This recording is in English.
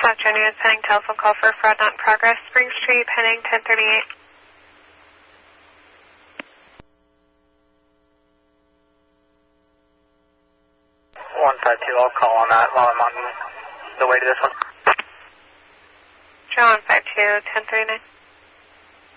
South Genuine sending telephone call for fraud not in progress. Spring Street, pending 1038. 152, I'll call on that while I'm on the way to this one. John 52, 1039.